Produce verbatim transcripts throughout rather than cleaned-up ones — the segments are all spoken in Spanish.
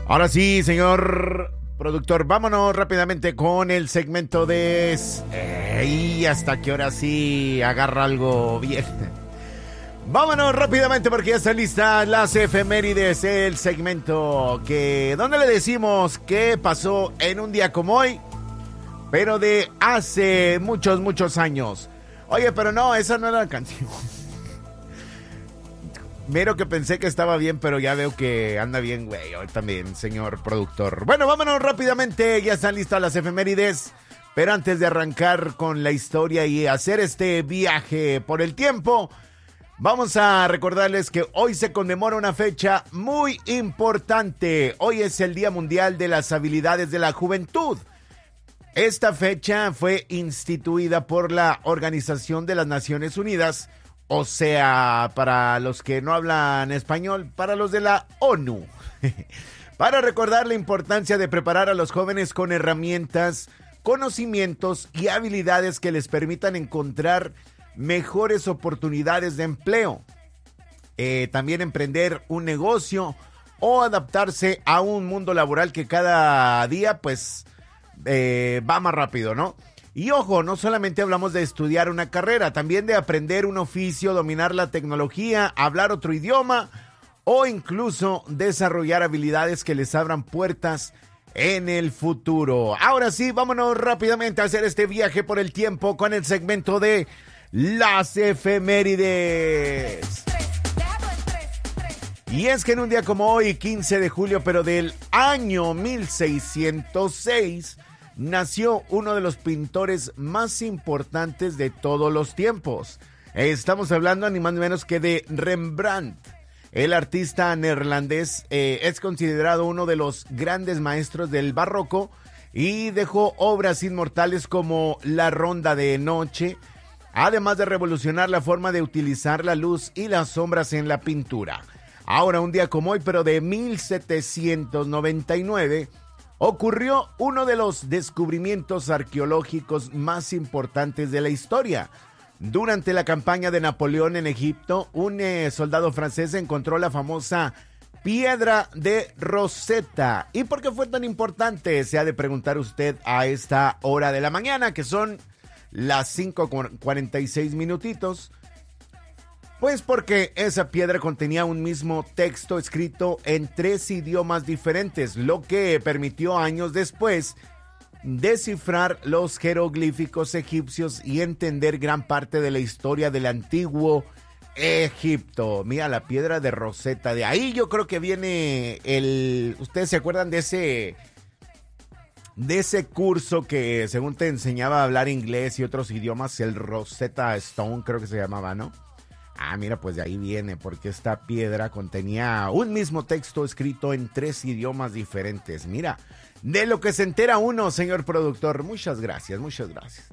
Ahora sí, señor productor, vámonos rápidamente con el segmento de... Eh, y hasta que ahora sí agarra algo bien. Vámonos rápidamente porque ya están listas las efemérides, el segmento que donde le decimos qué pasó en un día como hoy, pero de hace muchos, muchos años. Oye, pero no, esa no era la canción. Mero que pensé que estaba bien, pero ya veo que anda bien, güey, hoy también, señor productor. Bueno, vámonos rápidamente, ya están listas las efemérides, pero antes de arrancar con la historia y hacer este viaje por el tiempo, vamos a recordarles que hoy se conmemora una fecha muy importante. Hoy es el Día Mundial de las Habilidades de la Juventud. Esta fecha fue instituida por la Organización de las Naciones Unidas, o sea, para los que no hablan español, para los de la ONU, para recordar la importancia de preparar a los jóvenes con herramientas, conocimientos y habilidades que les permitan encontrar mejores oportunidades de empleo, eh, también emprender un negocio o adaptarse a un mundo laboral que cada día pues eh, va más rápido, ¿no? Y ojo, no solamente hablamos de estudiar una carrera, también de aprender un oficio, dominar la tecnología, hablar otro idioma o incluso desarrollar habilidades que les abran puertas en el futuro. Ahora sí, vámonos rápidamente a hacer este viaje por el tiempo con el segmento de las efemérides. Y es que en un día como hoy, quince de julio, pero del año mil seiscientos seis, nació uno de los pintores más importantes de todos los tiempos. Estamos hablando ni más ni menos que de Rembrandt. El artista neerlandés eh, es considerado uno de los grandes maestros del barroco y dejó obras inmortales como La Ronda de Noche, además de revolucionar la forma de utilizar la luz y las sombras en la pintura. Ahora, un día como hoy, pero de mil setecientos noventa y nueve, ocurrió uno de los descubrimientos arqueológicos más importantes de la historia. Durante la campaña de Napoleón en Egipto, un eh, soldado francés encontró la famosa piedra de Rosetta. ¿Y por qué fue tan importante? Se ha de preguntar usted a esta hora de la mañana, que son las cinco cuarenta y seis minutitos. Pues porque esa piedra contenía un mismo texto escrito en tres idiomas diferentes, lo que permitió años después descifrar los jeroglíficos egipcios y entender gran parte de la historia del antiguo Egipto. Mira, la piedra de Rosetta, de ahí yo creo que viene el... ¿Ustedes se acuerdan de ese... de ese curso que según te enseñaba a hablar inglés y otros idiomas, el Rosetta Stone creo que se llamaba, ¿no? Ah, mira, pues de ahí viene, porque esta piedra contenía un mismo texto escrito en tres idiomas diferentes. Mira, de lo que se entera uno, señor productor. Muchas gracias, muchas gracias.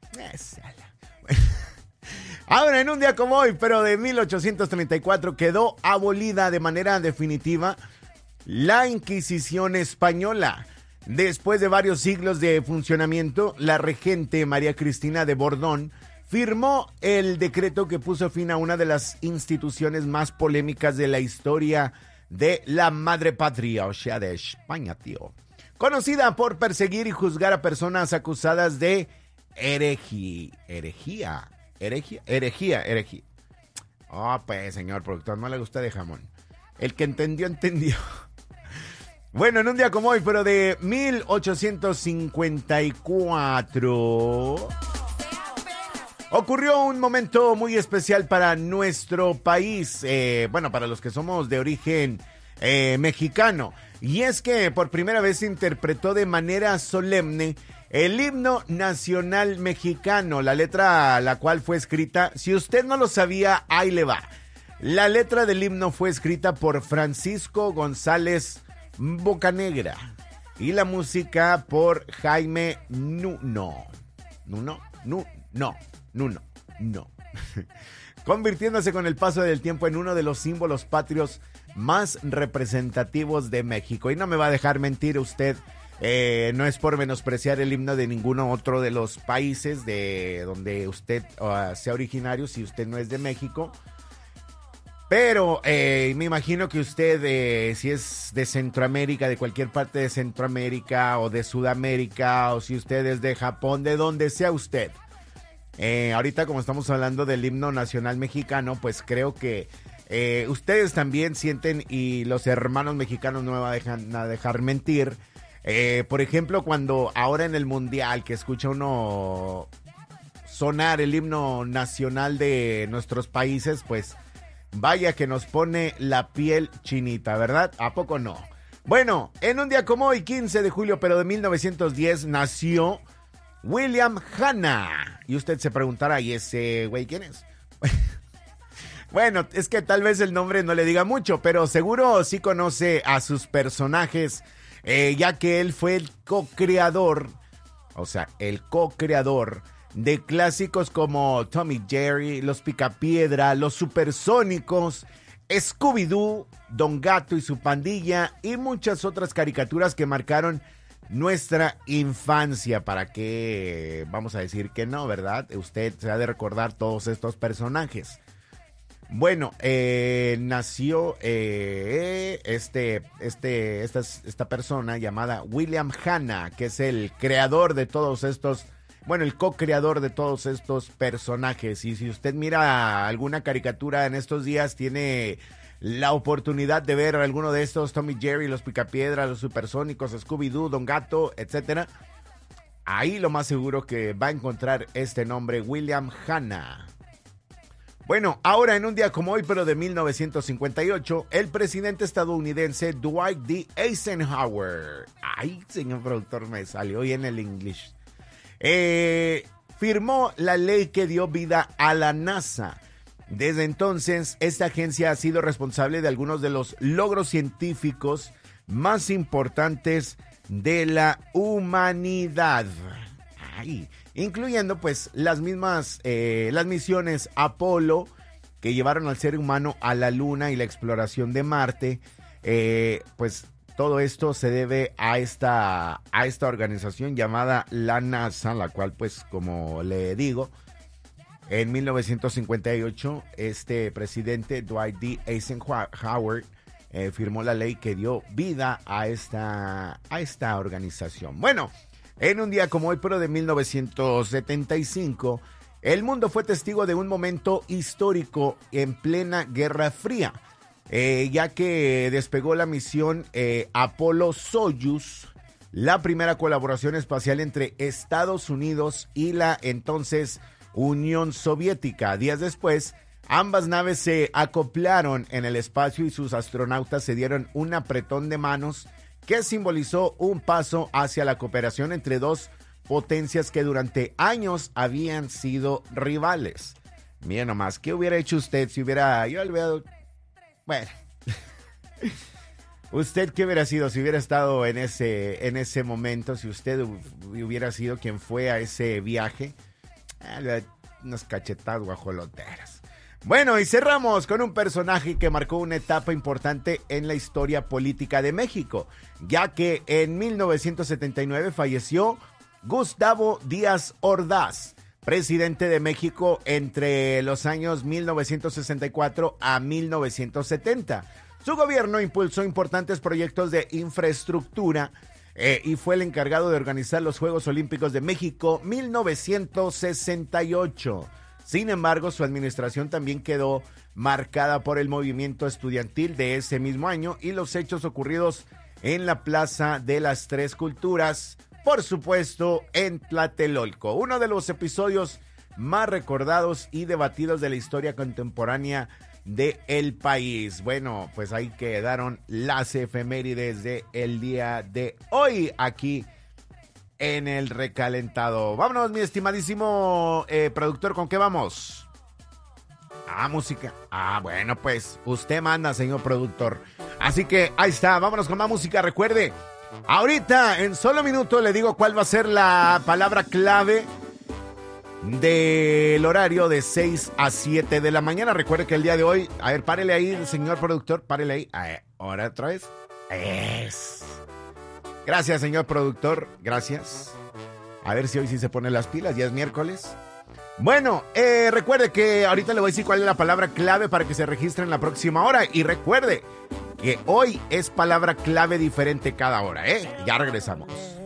Ahora, en un día como hoy, pero de mil ochocientos treinta y cuatro, quedó abolida de manera definitiva la Inquisición española. Después de varios siglos de funcionamiento, la regente María Cristina de Borbón firmó el decreto que puso fin a una de las instituciones más polémicas de la historia de la madre patria, o sea, de España, tío. Conocida por perseguir y juzgar a personas acusadas de herejía, herejía, herejía, herejía, herejía. Oh, pues, señor productor, no le gusta de jamón. El que entendió, entendió. Bueno, en un día como hoy, pero de mil ochocientos cincuenta y cuatro... ocurrió un momento muy especial para nuestro país, eh, bueno, para los que somos de origen eh, mexicano. Y es que por primera vez se interpretó de manera solemne el himno nacional mexicano, la letra la cual fue escrita, si usted no lo sabía, ahí le va. La letra del himno fue escrita por Francisco González Bocanegra y la música por Jaime Nuno. ¿Nuno? Nu, no. Nuno, no. Convirtiéndose con el paso del tiempo en uno de los símbolos patrios más representativos de México. Y no me va a dejar mentir usted, eh, no es por menospreciar el himno de ninguno otro de los países de donde usted uh, sea originario, si usted no es de México. Pero eh, me imagino que usted, eh, si es de Centroamérica, de cualquier parte de Centroamérica o de Sudamérica, o si usted es de Japón, de donde sea usted. Eh, ahorita como estamos hablando del himno nacional mexicano, pues creo que eh, ustedes también sienten, y los hermanos mexicanos no me van a dejar, a dejar mentir. Eh, por ejemplo, cuando ahora en el Mundial que escucha uno sonar el himno nacional de nuestros países, pues vaya que nos pone la piel chinita, ¿verdad? ¿A poco no? Bueno, en un día como hoy, quince de julio, pero de mil novecientos diez, nació William Hanna. Y usted se preguntará, ¿y ese güey quién es? Bueno, es que tal vez el nombre no le diga mucho, pero seguro sí conoce a sus personajes, eh, ya que él fue el co-creador, o sea, el co-creador de clásicos como Tom y Jerry, Los Picapiedra, Los Supersónicos, Scooby-Doo, Don Gato y su pandilla y muchas otras caricaturas que marcaron nuestra infancia. ¿Para qué vamos a decir que no, verdad? Usted se ha de recordar todos estos personajes. Bueno, eh, nació eh, este, este, esta, esta persona llamada William Hanna, que es el creador de todos estos, bueno, el co-creador de todos estos personajes. Y si usted mira alguna caricatura en estos días, tiene la oportunidad de ver alguno de estos, Tom y Jerry, Los Picapiedra, Los Supersónicos, Scooby-Doo, Don Gato, etcétera. Ahí lo más seguro que va a encontrar este nombre, William Hanna. Bueno, ahora en un día como hoy, pero de mil novecientos cincuenta y ocho, el presidente estadounidense Dwight D. Eisenhower, ay, señor productor, me salió bien el English, eh, firmó la ley que dio vida a la NASA. Desde entonces, esta agencia ha sido responsable de algunos de los logros científicos más importantes de la humanidad. Ay, incluyendo pues las mismas, eh, las misiones Apolo, que llevaron al ser humano a la Luna y la exploración de Marte. Eh, pues todo esto se debe a esta, a esta organización llamada la NASA, la cual pues como le digo, en mil novecientos cincuenta y ocho este presidente Dwight D. Eisenhower eh, firmó la ley que dio vida a esta, a esta organización. Bueno, en un día como hoy, pero de mil novecientos setenta y cinco, el mundo fue testigo de un momento histórico en plena Guerra Fría, eh, ya que despegó la misión eh, Apolo-Soyuz, la primera colaboración espacial entre Estados Unidos y la entonces Unión Soviética. Días después, ambas naves se acoplaron en el espacio y sus astronautas se dieron un apretón de manos que simbolizó un paso hacia la cooperación entre dos potencias que durante años habían sido rivales. Miren nomás, ¿qué hubiera hecho usted si hubiera... Yo olvidado... Bueno... ¿Usted qué hubiera sido si hubiera estado en ese, en ese momento? Si usted hubiera sido quien fue a ese viaje... Eh, unas cachetadas guajoloteras. Bueno, y cerramos con un personaje que marcó una etapa importante en la historia política de México, ya que en mil novecientos setenta y nueve falleció Gustavo Díaz Ordaz, presidente de México entre los años mil novecientos sesenta y cuatro a mil novecientos setenta. Su gobierno impulsó importantes proyectos de infraestructura eh, y fue el encargado de organizar los Juegos Olímpicos de México mil novecientos sesenta y ocho. Sin embargo, su administración también quedó marcada por el movimiento estudiantil de ese mismo año y los hechos ocurridos en la Plaza de las Tres Culturas, por supuesto, en Tlatelolco. Uno de los episodios más recordados y debatidos de la historia contemporánea del país. Bueno, pues ahí quedaron las efemérides del día de hoy aquí en el recalentado. Vámonos, mi estimadísimo eh, productor, ¿con qué vamos? Ah, música. Ah, bueno, pues usted manda, señor productor. Así que ahí está, vámonos con más música. Recuerde, ahorita en solo minuto le digo cuál va a ser la palabra clave del horario de seis a siete de la mañana. Recuerde que el día de hoy, a ver, párele ahí, señor productor, párele ahí. A ver, ahora otra vez. Es... Gracias, señor productor, gracias. A ver si hoy sí se pone las pilas, ya es miércoles. Bueno, eh, recuerde que ahorita le voy a decir cuál es la palabra clave para que se registre en la próxima hora. Y recuerde que hoy es palabra clave diferente cada hora, ¿eh? Ya regresamos.